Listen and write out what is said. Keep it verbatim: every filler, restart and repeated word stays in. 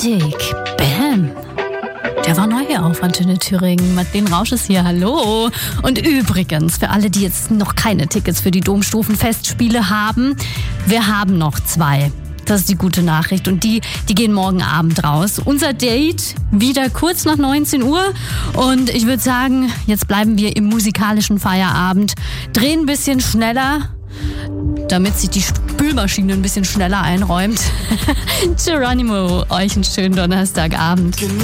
Dick, Bam. Der war neu hier auf Antenne Thüringen. Madeleine Rausch ist hier, hallo. Und übrigens, für alle, die jetzt noch keine Tickets für die Domstufenfestspiele haben, wir haben noch zwei. Das ist die gute Nachricht und die, die gehen morgen Abend raus. Unser Date wieder kurz nach neunzehn Uhr und ich würde sagen, jetzt bleiben wir im musikalischen Feierabend, drehen ein bisschen schneller, damit sich die Spülmaschine ein bisschen schneller einräumt. Geronimo, euch einen schönen Donnerstagabend.